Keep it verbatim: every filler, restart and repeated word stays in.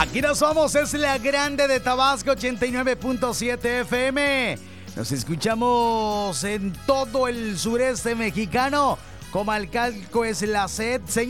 Aquí nos vamos, es la grande de Tabasco, ochenta y nueve punto siete F M. Nos escuchamos en todo el sureste mexicano. Comalcalco es la sed. Señor